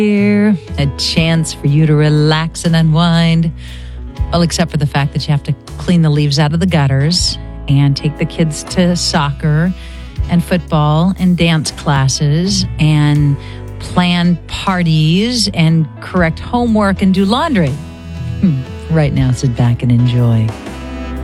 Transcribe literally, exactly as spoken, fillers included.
Here, a chance for you to relax and unwind. Well, except for the fact that you have to clean the leaves out of the gutters and take the kids to soccer and football and dance classes and plan parties and correct homework and do laundry. Right now, sit back and enjoy.